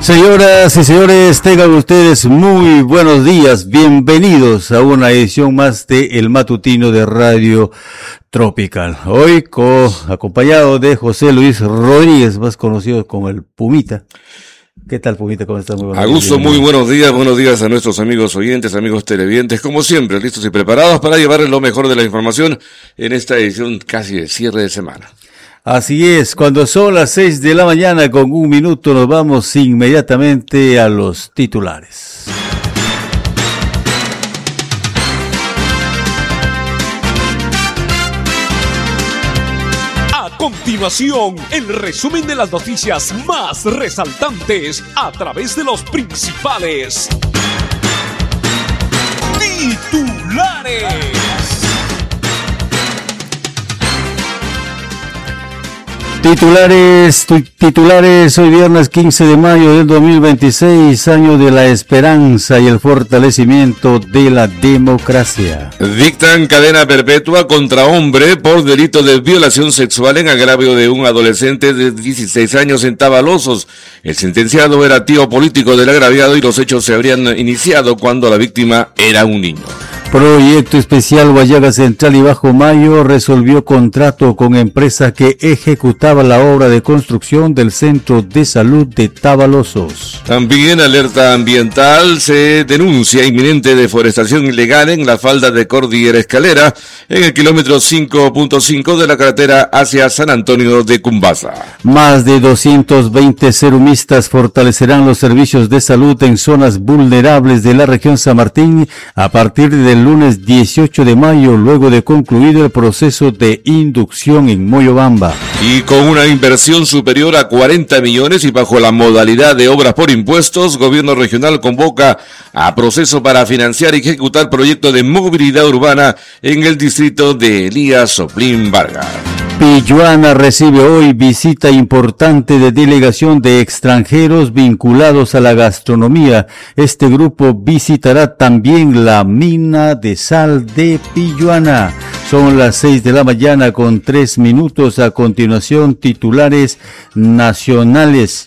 Señoras y señores, tengan ustedes muy buenos días, bienvenidos a una edición más de El Matutino de Radio Tropical. Hoy acompañado de José Luis Rodríguez, más conocido como el Pumita. ¿Qué tal, Pumita? ¿Cómo estás? Muy buenos días. Augusto, muy buenos días a nuestros amigos oyentes, amigos televidentes, como siempre, listos y preparados para llevarles lo mejor de la información en esta edición casi de cierre de semana. Así es, cuando son las 6 de la mañana con 1 minuto nos vamos inmediatamente a los titulares. A continuación, el resumen de las noticias más resaltantes a través de los principales titulares. Titulares, hoy viernes 15 de mayo del 2026, año de la esperanza y el fortalecimiento de la democracia. Dictan cadena perpetua contra hombre por delito de violación sexual en agravio de un adolescente de 16 años en Tavalosos. El sentenciado era tío político del agraviado y los hechos se habrían iniciado cuando la víctima era un niño. Proyecto especial Guayaga Central y Bajo Mayo resolvió contrato con empresa que ejecutaba la obra de construcción del Centro de Salud de Tavalosos. También alerta ambiental, se denuncia inminente deforestación ilegal en la falda de Cordillera Escalera, en el kilómetro 5.5 de la carretera hacia San Antonio de Cumbasa. Más de 220 serumistas fortalecerán los servicios de salud en zonas vulnerables de la región San Martín a partir del lunes 18 de mayo, luego de concluido el proceso de inducción en Moyobamba. Y con una inversión superior a 40 millones y bajo la modalidad de obras por impuestos, Gobierno Regional convoca a proceso para financiar y ejecutar proyecto de movilidad urbana en el distrito de Elías Soplín Vargas. Pilluana recibe hoy visita importante de delegación de extranjeros vinculados a la gastronomía. Este grupo visitará también la mina de sal de Pilluana. Son las 6 de la mañana con 3 minutos. A continuación, titulares nacionales.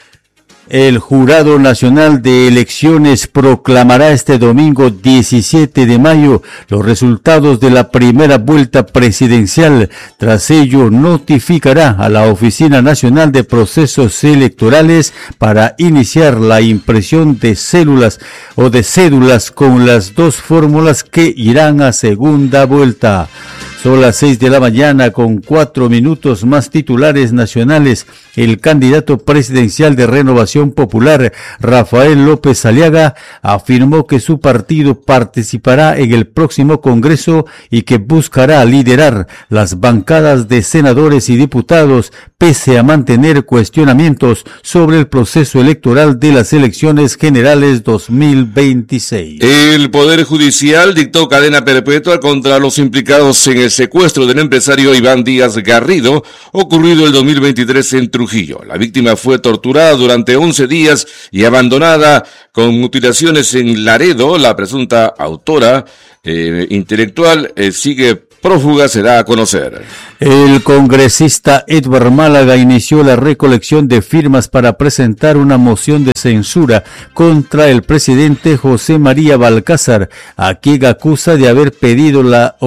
El Jurado Nacional de Elecciones proclamará este domingo 17 de mayo los resultados de la primera vuelta presidencial. Tras ello, notificará a la Oficina Nacional de Procesos Electorales para iniciar la impresión de células o de cédulas con las dos fórmulas que irán a segunda vuelta. Son las 6 de la mañana con 4 minutos. Más titulares nacionales. El candidato presidencial de Renovación Popular, Rafael López Aliaga, afirmó que su partido participará en el próximo Congreso y que buscará liderar las bancadas de senadores y diputados, pese a mantener cuestionamientos sobre el proceso electoral de las elecciones generales 2026. El Poder Judicial dictó cadena perpetua contra los implicados en el secuestro del empresario Iván Díaz Garrido, ocurrido el 2023 en Trujillo. La víctima fue torturada durante 11 días y abandonada con mutilaciones en Laredo. La presunta autora intelectual sigue prófuga, se da a conocer. El congresista Edward Málaga inició la recolección de firmas para presentar una moción de censura contra el presidente José María Balcázar, a quien acusa de haber perdido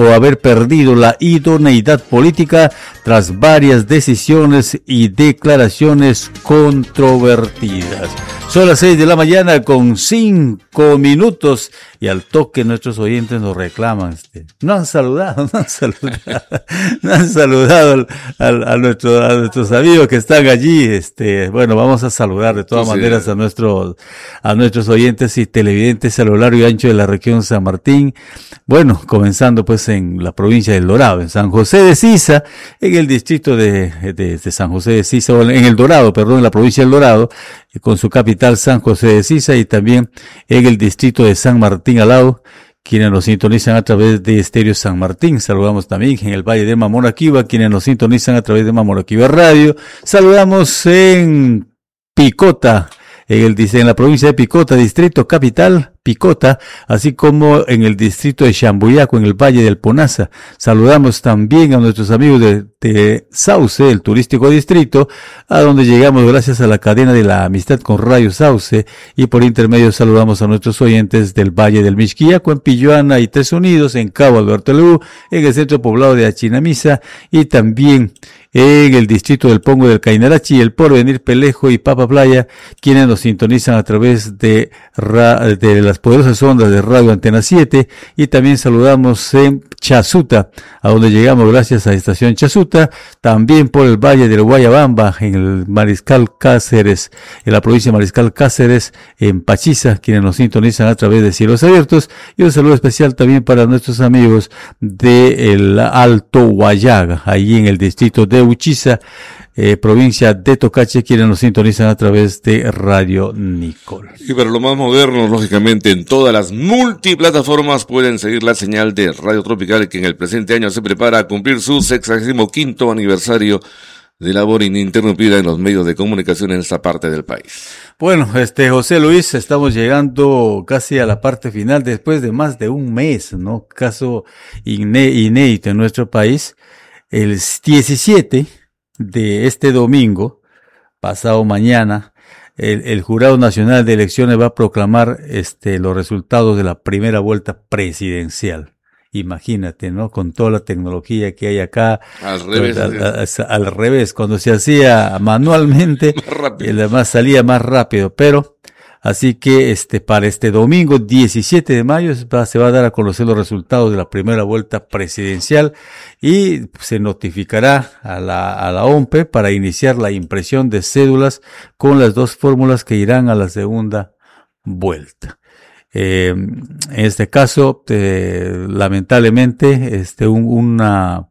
la idoneidad política tras varias decisiones y declaraciones controvertidas. Son las 6 de la mañana con 5 minutos y al toque nuestros oyentes nos reclaman. No han saludado a nuestros amigos que están allí. Bueno, vamos a saludar de todas maneras a nuestros oyentes y televidentes a lo largo y ancho de la región San Martín. Bueno, comenzando pues en la provincia del Dorado, en San José de Sisa, en el distrito de San José de Sisa, en el Dorado, en la provincia del Dorado, con su capital San José de Sisa, y también en el distrito de San Martín Alao, quienes nos sintonizan a través de Estéreo San Martín. Saludamos también en el Valle de Mamoraquiva, quienes nos sintonizan a través de Mamoraquiva Radio. Saludamos en Picota, en la provincia de Picota, distrito capital, Picota, así como en el distrito de Chambuyaco, en el Valle del Ponaza. Saludamos también a nuestros amigos de Sauce, el turístico distrito, a donde llegamos gracias a la cadena de la amistad con Radio Sauce, y por intermedio saludamos a nuestros oyentes del Valle del Mixquiaco, en Pilloana y Tres Unidos, en Cabo Alberto Leú, en el centro poblado de Achinamisa, y también en el distrito del Pongo del Cainarachi, el Porvenir, Pelejo y Papa Playa, quienes nos sintonizan a través de las poderosas ondas de Radio Antena 7, y también saludamos en Chasuta, a donde llegamos gracias a Estación Chasuta, también por el Valle del Guayabamba, en el Mariscal Cáceres, en la provincia de Mariscal Cáceres, en Pachiza, quienes nos sintonizan a través de Cielos Abiertos, y un saludo especial también para nuestros amigos del Alto Guayaga, ahí en el distrito de Uchiza, provincia de Tocache, quienes nos sintonizan a través de Radio Nicol. Y para lo más moderno, lógicamente, en todas las multiplataformas pueden seguir la señal de Radio Tropical, que en el presente año se prepara a cumplir su 65º aniversario de labor ininterrumpida en los medios de comunicación en esta parte del país. Bueno, José Luis, estamos llegando casi a la parte final después de más de un mes, ¿no? Caso inédito en nuestro país. El 17 de este domingo, pasado mañana, el Jurado Nacional de Elecciones va a proclamar los resultados de la primera vuelta presidencial. Imagínate, ¿no? Con toda la tecnología que hay acá. Al revés. Al revés, cuando se hacía manualmente, además salía más rápido, pero así que para este domingo 17 de mayo se va a dar a conocer los resultados de la primera vuelta presidencial, y se notificará a la OMPE para iniciar la impresión de cédulas con las dos fórmulas que irán a la segunda vuelta. En este caso, lamentablemente, una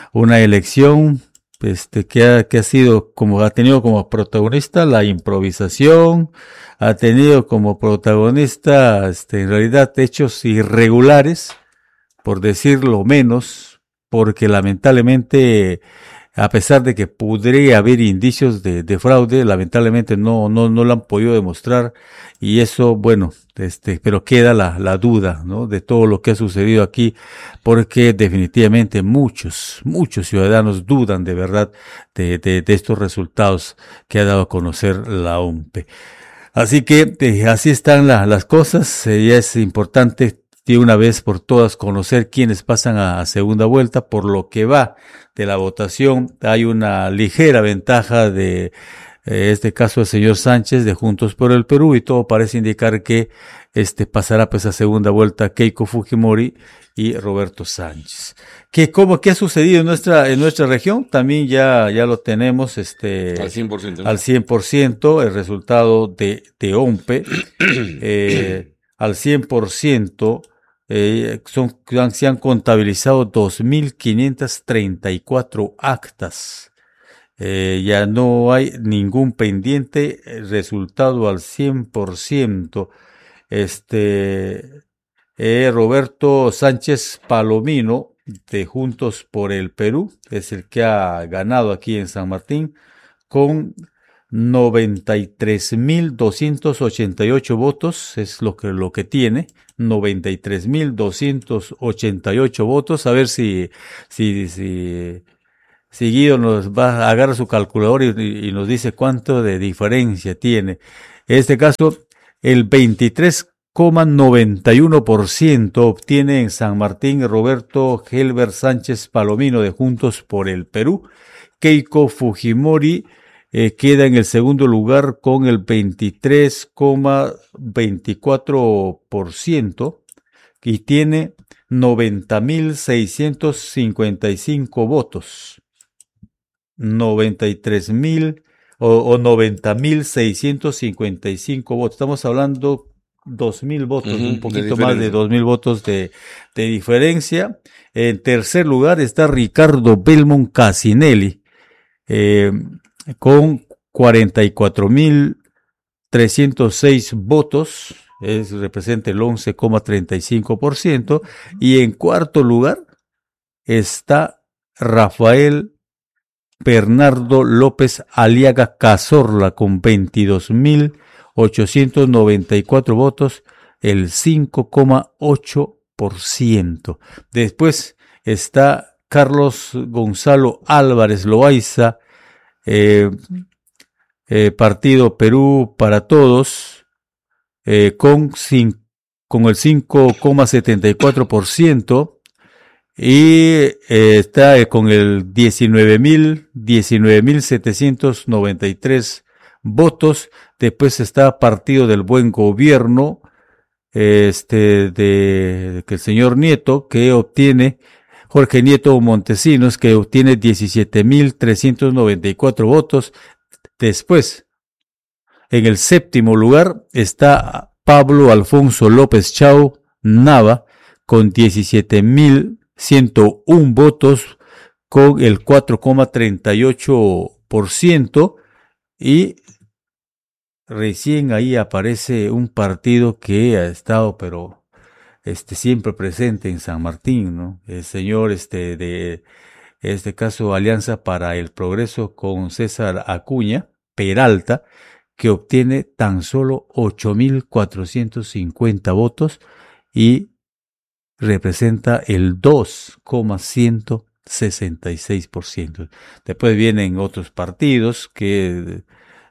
elección que ha sido ha tenido como protagonista la improvisación, ha tenido como protagonista en realidad hechos irregulares, por decirlo menos, porque lamentablemente, a pesar de que podría haber indicios de fraude, lamentablemente no lo han podido demostrar, y eso, bueno, pero queda la duda, ¿no? De todo lo que ha sucedido aquí, porque definitivamente muchos ciudadanos dudan de verdad de estos resultados que ha dado a conocer la OMPE. Así que así están las cosas. Ya es importante de una vez por todas conocer quiénes pasan a segunda vuelta. Por lo que va de la votación, hay una ligera ventaja de este caso el señor Sánchez de Juntos por el Perú, y todo parece indicar que pasará pues a segunda vuelta Keiko Fujimori y Roberto Sánchez. ¿Qué ha sucedido en nuestra región? También ya lo tenemos al 100%, ¿no? Al 100% el resultado de OMPE al 100%. Se han contabilizado 2.534 actas. Ya no hay ningún pendiente, resultado al 100%. Roberto Sánchez Palomino, de Juntos por el Perú, es el que ha ganado aquí en San Martín, con 93.288 votos, es lo que tiene, 93.288 votos. A ver si Guido nos va a agarrar su calculador y nos dice cuánto de diferencia tiene. En este caso, el 23,91% obtiene en San Martín Roberto Helber Sánchez Palomino, de Juntos por el Perú. Keiko Fujimori queda en el segundo lugar con el 23,24% y tiene 90.655 votos. 90.655 votos. Estamos hablando 2.000 votos, un poquito más de 2.000 votos de diferencia. En tercer lugar está Ricardo Belmont Casinelli, con 44.306 votos, representa el 11,35%, y en cuarto lugar está Rafael Bernardo López Aliaga Cazorla con 22.000 894 votos, el 5,8%. Después está Carlos Gonzalo Álvarez Loaiza, Partido Perú para Todos, con el 5,74%, y está con el 19.793 votos. Después está Partido del Buen Gobierno, que el señor Nieto, que obtiene, Jorge Nieto Montesinos, que obtiene 17.394 votos. Después, en el séptimo lugar, está Pablo Alfonso López Chau Nava, con 17.101 votos, con el 4,38%, y recién ahí aparece un partido que ha estado, pero siempre presente en San Martín, ¿no? El señor de este caso Alianza para el Progreso, con César Acuña Peralta, que obtiene tan solo 8.450 votos y representa el 2,166%. Después vienen otros partidos que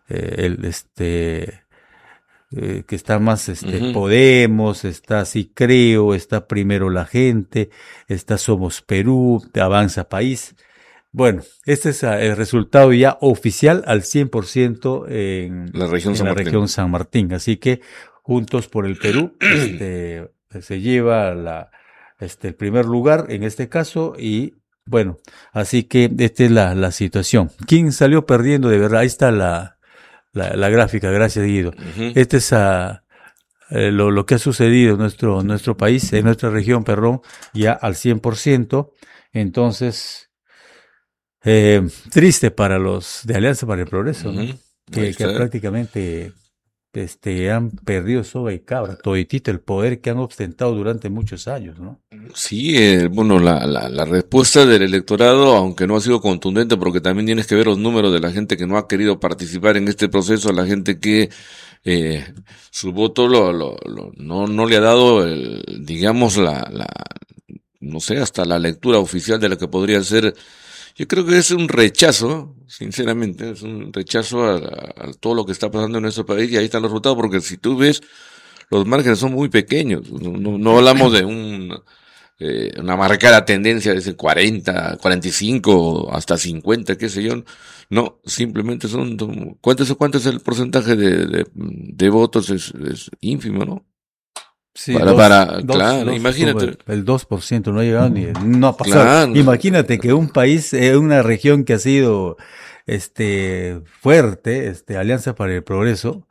que está más Podemos, está Sí Creo, está Primero la Gente, está Somos Perú, Avanza País. Bueno, este es el resultado ya oficial al 100% en la región San Martín. Así que Juntos por el Perú se lleva el primer lugar en este caso, y bueno, así que esta es la situación. ¿Quién salió perdiendo de verdad? Ahí está la gráfica, gracias Guido. Este es lo que ha sucedido en nuestro país, en nuestra región, ya al 100%. Entonces, triste para los de Alianza para el Progreso, ¿no? Que prácticamente han perdido soga y cabra, toditito el poder que han ostentado durante muchos años, ¿no? Sí, bueno, la respuesta del electorado, aunque no ha sido contundente, porque también tienes que ver los números de la gente que no ha querido participar en este proceso, la gente que su voto no le ha dado, digamos, no sé, hasta la lectura oficial de lo que podría ser. Yo creo que es un rechazo, sinceramente, es un rechazo a todo lo que está pasando en nuestro país, y ahí están los resultados, porque si tú ves, los márgenes son muy pequeños, no hablamos de una marcada tendencia de ese 40, 45, hasta 50, qué sé yo, no, simplemente ¿cuánto es el porcentaje de votos? Es ínfimo, ¿no? Sí, claro, imagínate. El 2% no ha llegado no ha pasado. Claro. Imagínate que un país, una región que ha sido, fuerte, Alianza para el Progreso,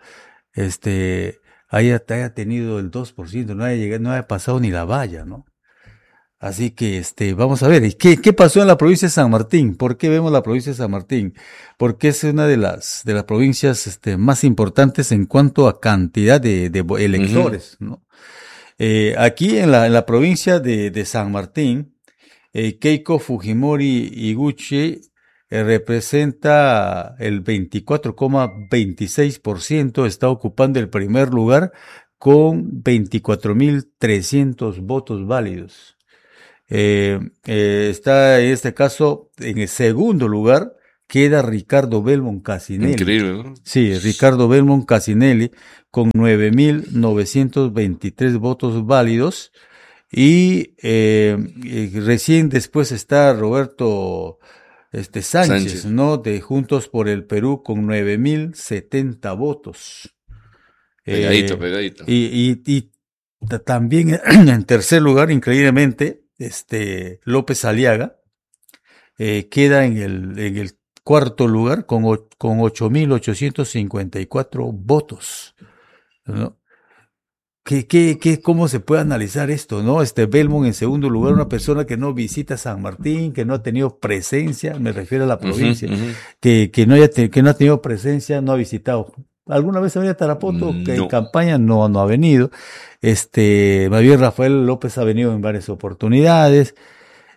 haya tenido el 2%, no haya llegado, no haya pasado ni la valla, ¿no? Así que, vamos a ver, ¿qué pasó en la provincia de San Martín? ¿Por qué vemos la provincia de San Martín? Porque es una de las provincias, más importantes en cuanto a cantidad de electores, ¿no? Aquí en la provincia de San Martín, Keiko Fujimori Iguchi representa el 24,26%, está ocupando el primer lugar con 24.300 votos válidos. Está en este caso en el segundo lugar, queda Ricardo Belmont Casinelli. Increíble, ¿no? Sí, Ricardo Belmont Casinelli, con 9.923 votos válidos, y recién después está Roberto Sánchez, ¿no? De Juntos por el Perú, con 9.070 votos. Pegadito. Y también en tercer lugar, increíblemente, López Aliaga queda en el cuarto lugar con 8.854 votos, ¿no? ¿Cómo se puede analizar esto, no? Belmont en segundo lugar, una persona que no visita San Martín, que no ha tenido presencia, me refiero a la provincia, que no ha tenido presencia, no ha visitado. ¿Alguna vez ha venido a Tarapoto? No. Que en campaña no ha venido. Más bien Rafael López ha venido en varias oportunidades.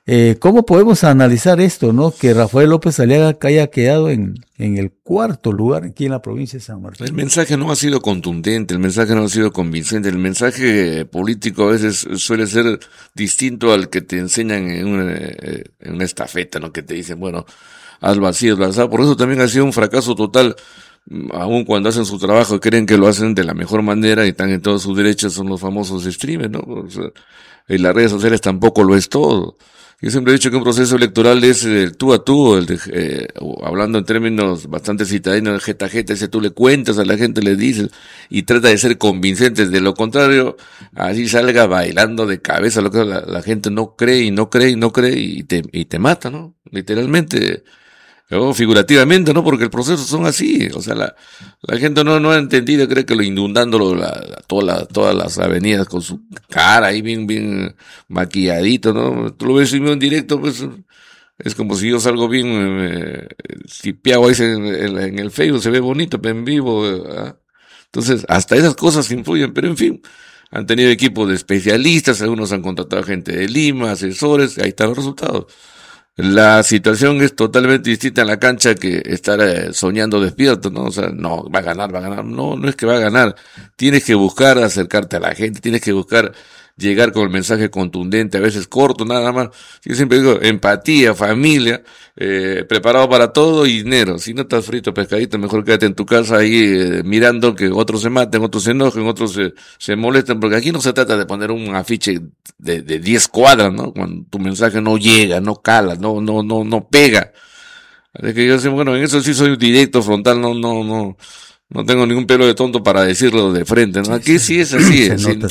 ¿Cómo podemos analizar esto, no? Que Rafael López Aliaga haya quedado en el cuarto lugar aquí en la provincia de San Martín. El mensaje no ha sido contundente, el mensaje no ha sido convincente, el mensaje político a veces suele ser distinto al que te enseñan en una estafeta, ¿no? Que te dicen, bueno, hazlo así, hazlo así. Por eso también ha sido un fracaso total, aun cuando hacen su trabajo, creen que lo hacen de la mejor manera y están en todos sus derechos, son los famosos streamers, ¿no? O sea, en las redes sociales tampoco lo es todo. Yo siempre he dicho que un proceso electoral es el tú a tú, hablando en términos bastante citadinos, jeta a jeta, ese tú le cuentas a la gente, le dices, y trata de ser convincente. De lo contrario, así salga bailando de cabeza, lo que la gente no cree y no cree y no cree y te mata, ¿no? Literalmente, o figurativamente, ¿no? Porque el proceso son así, o sea, la gente no ha entendido, cree que lo inundándolo todas las avenidas con su cara ahí bien maquilladito, ¿no? Tú lo ves en directo, pues, es como si yo salgo bien, tipeado ahí en el Facebook, se ve bonito, pero en vivo, ¿ah? Entonces, hasta esas cosas influyen, pero en fin, han tenido equipos de especialistas, algunos han contratado gente de Lima, asesores, ahí están los resultados. La situación es totalmente distinta en la cancha que estar soñando despierto, ¿no? O sea, no, va a ganar. No es que va a ganar. Tienes que buscar acercarte a la gente, tienes que buscar llegar con el mensaje contundente, a veces corto, nada más. Yo siempre digo, empatía, familia, preparado para todo y dinero. Si no estás frito, pescadito, mejor quédate en tu casa ahí mirando que otros se maten, otros se enojen, otros se molesten, porque aquí no se trata de poner un afiche de 10 cuadras, ¿no? Cuando tu mensaje no llega, no cala, no pega. Así que yo sé, bueno, en eso sí soy directo, frontal, no tengo ningún pelo de tonto para decirlo de frente, ¿no? Aquí sí es así,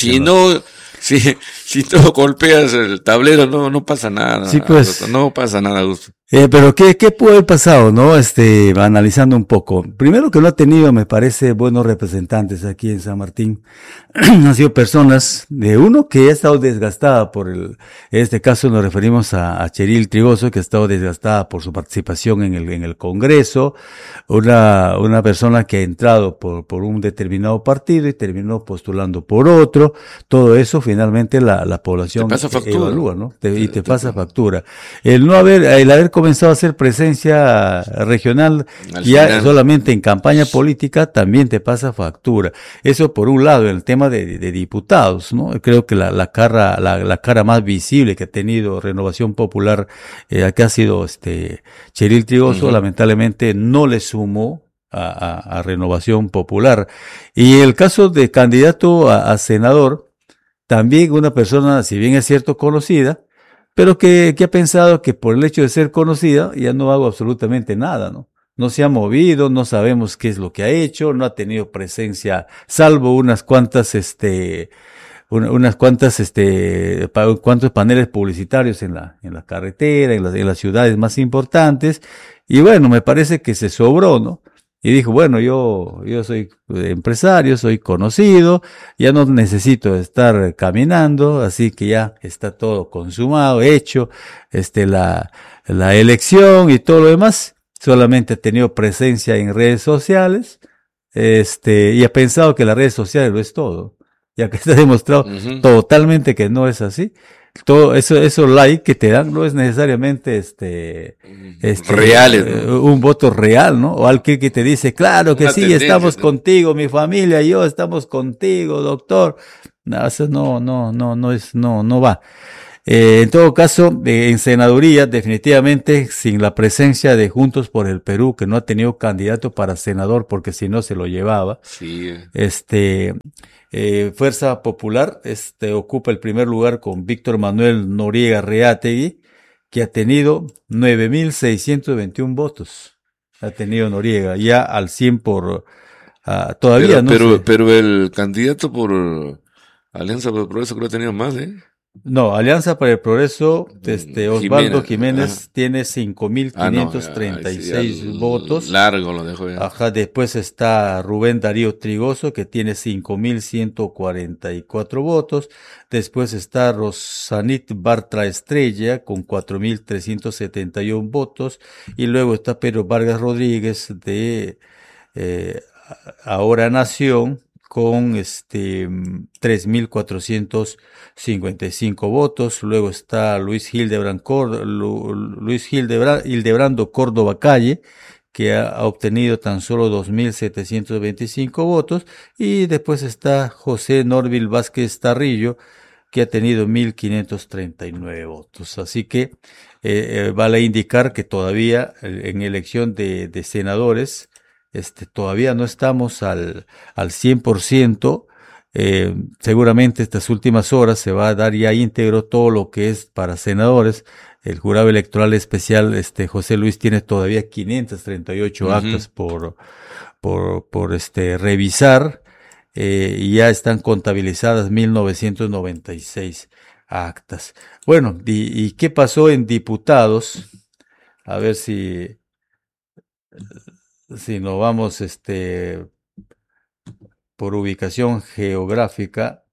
si no golpeas el tablero, no pasa nada. Sí, pues. No pasa nada, Augusto. Pero ¿qué puede haber pasado, no? Analizando un poco. Primero que no ha tenido, me parece, buenos representantes aquí en San Martín. Han sido personas de uno que ha estado desgastada en este caso nos referimos a Cheril Trigoso, que ha estado desgastada por su participación en el Congreso. Una persona que ha entrado por un determinado partido y terminó postulando por otro. Todo eso finalmente la población evalúa, ¿no? Te pasa factura. El haber comenzado a hacer presencia regional ya solamente en campaña política también te pasa factura. Eso por un lado, en el tema de diputados, ¿no? Creo que la cara más visible que ha tenido Renovación Popular, que ha sido Cheril Trigoso, lamentablemente no le sumó a Renovación Popular. Y el caso de candidato a senador, también una persona, si bien es cierto, conocida, pero que ha pensado que por el hecho de ser conocida ya no hago absolutamente nada, ¿no? No se ha movido, no sabemos qué es lo que ha hecho, no ha tenido presencia, salvo cuantos paneles publicitarios en la carretera, en las ciudades más importantes, y bueno, me parece que se sobró, ¿no? Y dijo, bueno, yo soy empresario, soy conocido, ya no necesito estar caminando, así que ya está todo consumado, hecho, la elección y todo lo demás. Solamente ha tenido presencia en redes sociales, y ha pensado que las redes sociales lo es todo. Ya que está demostrado totalmente que no es así. Todo eso like que te dan no es necesariamente reales, ¿no? Un voto real, ¿no? O alguien que te dice, claro que sí, estamos contigo, mi familia y yo estamos contigo, doctor. No, eso no va. En todo caso, en senaduría, definitivamente, sin la presencia de Juntos por el Perú, que no ha tenido candidato para senador, porque si no se lo llevaba. Sí. Fuerza Popular, ocupa el primer lugar con Víctor Manuel Noriega Reategui, que ha tenido 9,621 votos. Ha tenido Noriega, ya al 100 todavía, pero el candidato por Alianza por el Progreso creo que ha tenido más, ¿eh? No, Alianza para el Progreso, Osvaldo Jiménez tiene 5,536 votos. Largo lo dejo ya. Ajá, después está Rubén Darío Trigoso, que tiene 5,144 votos. Después está Rosanit Bartra Estrella, con 4,371 votos. Y luego está Pedro Vargas Rodríguez, de Ahora Nación, con 3.455 votos. Luego está Hildebrando Córdoba Calle, que ha obtenido tan solo 2.725 votos. Y después está José Norville Vázquez Tarrillo, que ha tenido 1.539 votos. Así que vale indicar que todavía en elección de senadores, todavía no estamos al 100%. Seguramente estas últimas horas se va a dar ya íntegro todo lo que es para senadores. El jurado electoral especial, José Luis, tiene todavía 538 actas por revisar, y ya están contabilizadas 1996 actas. Bueno, ¿y qué pasó en diputados? A ver si nos vamos, por ubicación geográfica,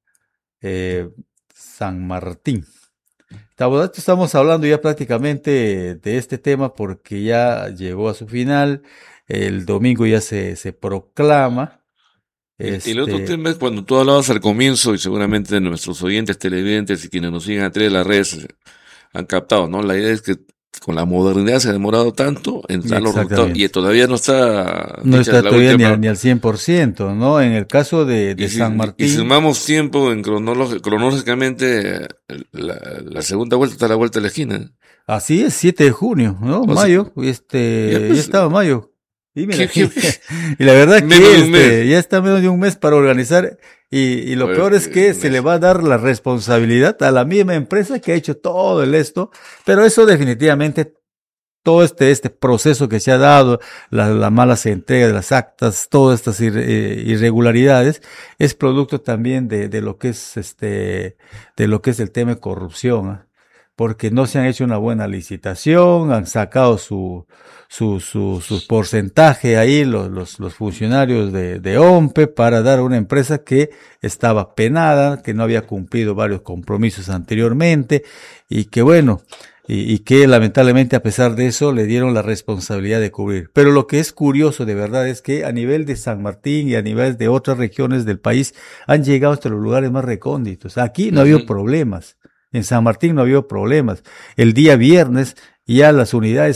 San Martín. Estamos hablando ya prácticamente de este tema porque ya llegó a su final. El domingo ya se proclama. Y el otro tema es cuando tú hablabas al comienzo, y seguramente nuestros oyentes, televidentes y quienes nos siguen a través de las redes han captado, ¿no? La idea es que con la modernidad se ha demorado tanto en dar los resultados y todavía no está todavía ni al 100%, ¿no? En el caso de San Martín. Y sumamos tiempo cronológicamente, la segunda vuelta está a la vuelta de la esquina. Así es, 7 de junio, ¿no? Mayo, ya estaba mayo. Y, mira, y la verdad que ya está menos de un mes para organizar, y lo peor es que se le va a dar la responsabilidad a la misma empresa que ha hecho todo esto, pero eso definitivamente, todo este proceso que se ha dado, la mala entrega de las actas, todas estas irregularidades, es producto también de lo que es el tema de corrupción, ¿eh? Porque no se han hecho una buena licitación, han sacado su porcentaje ahí los funcionarios de OMPE para dar a una empresa que estaba penada, que no había cumplido varios compromisos anteriormente, y que bueno, y que lamentablemente a pesar de eso le dieron la responsabilidad de cubrir. Pero lo que es curioso de verdad es que a nivel de San Martín y a nivel de otras regiones del país han llegado hasta los lugares más recónditos. Aquí no ha habido problemas. En San Martín no había problemas. El día viernes ya las unidades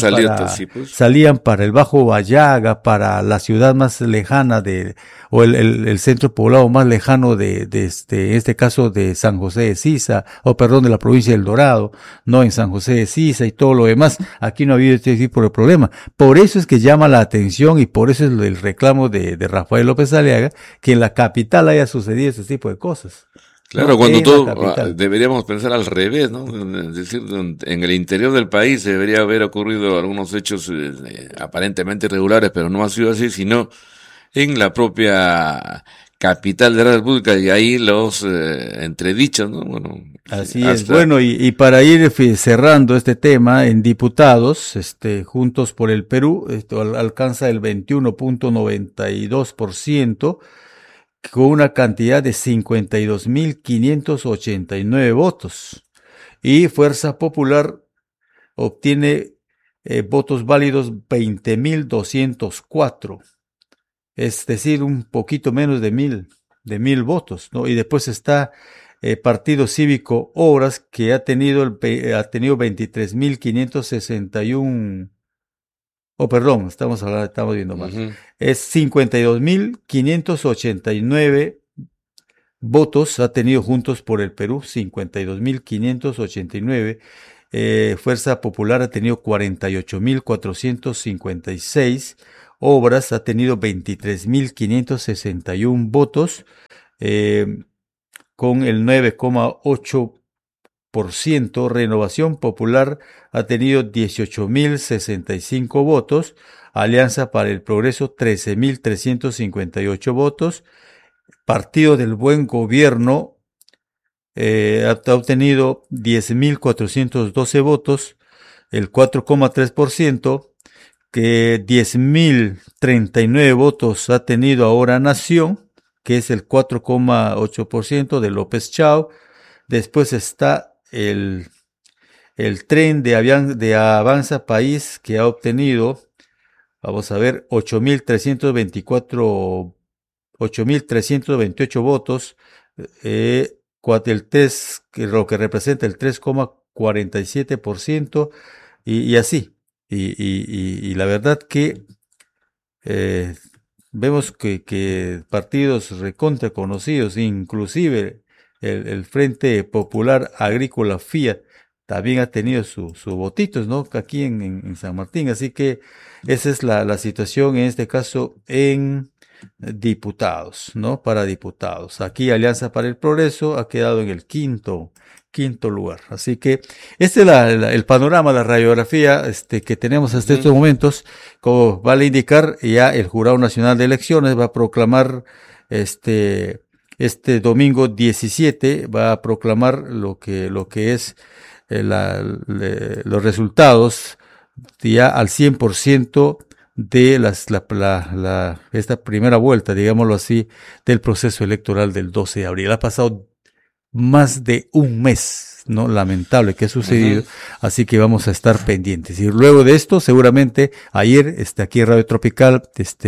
salían para el Bajo Bayaga, para la ciudad más lejana o el centro poblado más lejano en este caso de San José de Sisa, de la provincia del Dorado, no en San José de Sisa y todo lo demás. Aquí no ha habido este tipo de problema. Por eso es que llama la atención, y por eso es el reclamo de Rafael López Aliaga, que en la capital haya sucedido este tipo de cosas. Claro, cuando todo deberíamos pensar al revés, ¿no? Es decir, en el interior del país debería haber ocurrido algunos hechos aparentemente irregulares, pero no ha sido así, sino en la propia capital de la República, y ahí los entredichos, ¿no? Bueno, así es. Bueno, y para ir cerrando este tema, en diputados, Juntos por el Perú, alcanza el 21.92%, con una cantidad de 52.589 votos. Y Fuerza Popular obtiene votos válidos 20.204. Es decir, un poquito menos de mil votos, ¿no? Y después está Partido Cívico Obras, que ha tenido 23.561. estamos viendo más. Es 52.589 votos ha tenido Juntos por el Perú, 52.589. Fuerza Popular ha tenido 48.456. Obras ha tenido 23.561 votos, con el 9,8%. Renovación Popular ha tenido 18.065 votos. Alianza para el Progreso 13.358 votos. Partido del Buen Gobierno ha obtenido 10.412 votos, el 4,3%, que 10.039 votos ha tenido ahora Nación, que es el 4,8% de López Chao. Después está el tren de Avanza País, que ha obtenido, vamos a ver, 8.324 8.328 votos, lo que representa el 3,47%, y así. Y la verdad que vemos que partidos recontra conocidos, inclusive el Frente Popular Agrícola FIA, también ha tenido sus votitos, ¿no? Aquí en San Martín. Así que esa es la situación en este caso en diputados, ¿no? Para diputados. Aquí Alianza para el Progreso ha quedado en el quinto lugar. Así que este es el panorama, la radiografía que tenemos hasta estos momentos. Como vale indicar, ya el Jurado Nacional de Elecciones va a proclamar este domingo 17, va a proclamar lo que es los resultados ya al 100% de esta primera vuelta, digámoslo así, del proceso electoral del 12 de abril. Ha pasado más de un mes, ¿no? Lamentable que ha sucedido, así que vamos a estar pendientes. Y luego de esto, seguramente, ayer, aquí en Radio Tropical,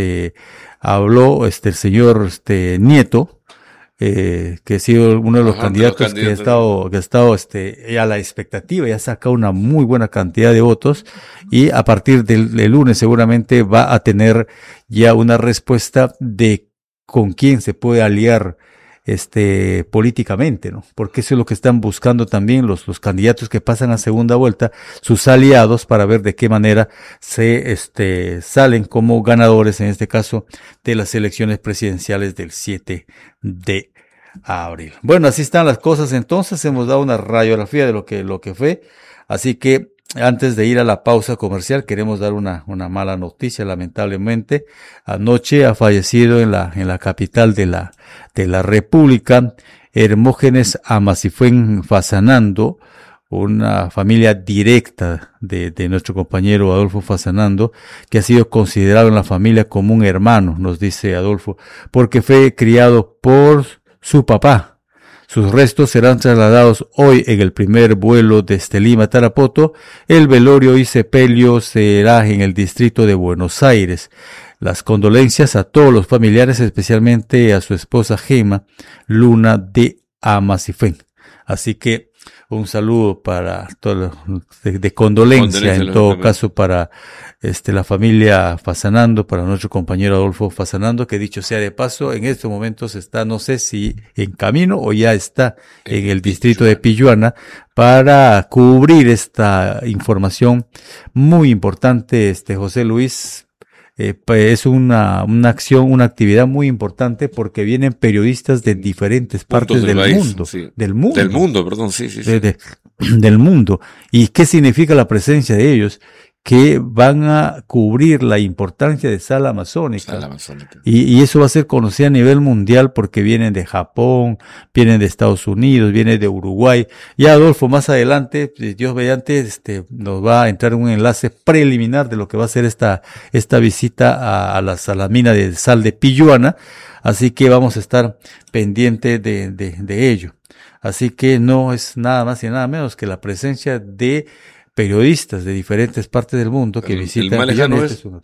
habló, el señor, Nieto, que ha sido uno de los candidatos que ha estado a la expectativa, y ha sacado una muy buena cantidad de votos, y a partir del lunes seguramente va a tener ya una respuesta de con quién se puede aliar políticamente, ¿no? Porque eso es lo que están buscando también los candidatos que pasan a segunda vuelta, sus aliados, para ver de qué manera salen como ganadores, en este caso, de las elecciones presidenciales del 7 de abril. Bueno, así están las cosas. Entonces hemos dado una radiografía de lo que fue. Así que antes de ir a la pausa comercial, queremos dar una mala noticia. Lamentablemente, anoche ha fallecido en la capital de la República, Hermógenes Amasifuen Fasanando, una familia directa de nuestro compañero Adolfo Fasanando, que ha sido considerado en la familia como un hermano, nos dice Adolfo, porque fue criado por su papá. Sus restos serán trasladados hoy en el primer vuelo desde Lima a Tarapoto. El velorio y sepelio será en el distrito de Buenos Aires. Las condolencias a todos los familiares, especialmente a su esposa Gema Luna de Amasifuen. Así que un saludo para todos, de condolencia en todo caso para la familia Fasanando, para nuestro compañero Adolfo Fasanando, que dicho sea de paso, en estos momentos está, no sé si en camino o ya está en el distrito de Pilluana para cubrir esta información muy importante, José Luis. Es una acción, una actividad muy importante, porque vienen periodistas de diferentes partes del mundo. Sí. Del mundo, perdón, sí. Del mundo. ¿Y qué significa la presencia de ellos? Que van a cubrir la importancia de Sala Amazónica. Y eso va a ser conocido a nivel mundial, porque vienen de Japón, vienen de Estados Unidos, vienen de Uruguay. Ya Adolfo más adelante, Dios mediante, nos va a entrar un enlace preliminar de lo que va a ser esta visita a la mina de sal de Pilluana. Así que vamos a estar pendientes de ello. Así que no es nada más y nada menos que la presencia de periodistas de diferentes partes del mundo que visitan. ¿El más lejano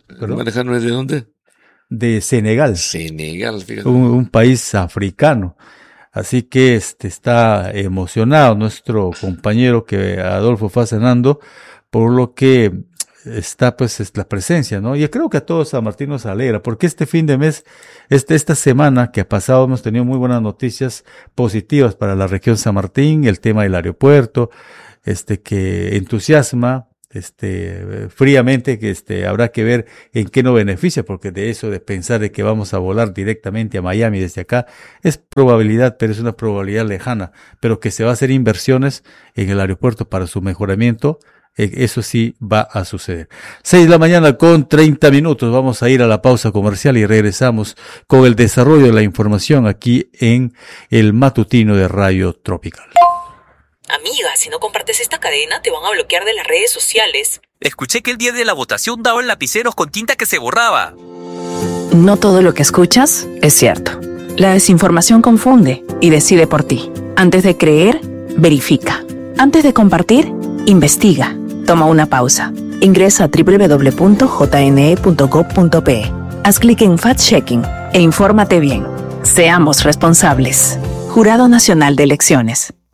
es de dónde? De Senegal. Senegal, fíjate. Un país africano. Así que está emocionado nuestro compañero Adolfo Fasanando, por lo que está es la presencia, ¿no? Y creo que a todos San Martín nos alegra, porque este fin de mes, esta semana que ha pasado, hemos tenido muy buenas noticias positivas para la región San Martín, el tema del aeropuerto, que entusiasma, fríamente, que habrá que ver en qué nos beneficia, porque de eso de pensar de que vamos a volar directamente a Miami desde acá, es probabilidad, pero es una probabilidad lejana, pero que se va a hacer inversiones en el aeropuerto para su mejoramiento, eso sí va a suceder. 6:30 a.m, vamos a ir a la pausa comercial y regresamos con el desarrollo de la información aquí en el matutino de Radio Tropical. Amiga, si no compartes esta cadena, te van a bloquear de las redes sociales. Escuché que el día de la votación daban lapiceros con tinta que se borraba. No todo lo que escuchas es cierto. La desinformación confunde y decide por ti. Antes de creer, verifica. Antes de compartir, investiga. Toma una pausa. Ingresa a www.jne.gov.pe. Haz clic en Fact Checking e infórmate bien. Seamos responsables. Jurado Nacional de Elecciones.